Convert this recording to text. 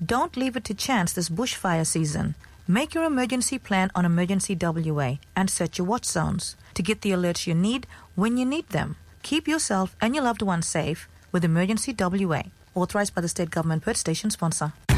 Don't leave it to chance this bushfire season. Make your emergency plan on Emergency WA and set your watch zones to get the alerts you need when you need them. Keep yourself and your loved ones safe with Emergency WA. Authorised by the State Government Perth Station sponsor.